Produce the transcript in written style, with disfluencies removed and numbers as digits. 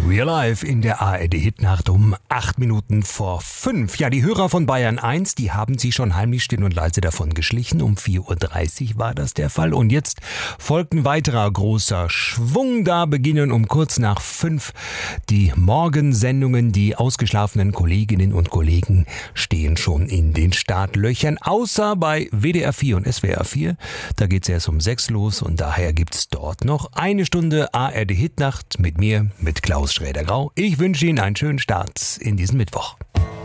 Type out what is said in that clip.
Real Life in der ARD-Hitnacht um 8 Minuten vor 5. Ja, die Hörer von Bayern 1, die haben sie schon heimlich still und leise davon geschlichen. Um 4.30 Uhr war das der Fall. Und jetzt folgt ein weiterer großer Schwung. Da beginnen um kurz nach 5 die Morgensendungen. Die ausgeschlafenen Kolleginnen und Kollegen stehen schon in den Startlöchern. Außer bei WDR 4 und SWR 4. Da geht's erst um 6 los und daher gibt's dort noch eine Stunde ARD-Hitnacht mit mir, mit Klaus Schräder-Grau. Ich wünsche Ihnen einen schönen Start in diesen Mittwoch.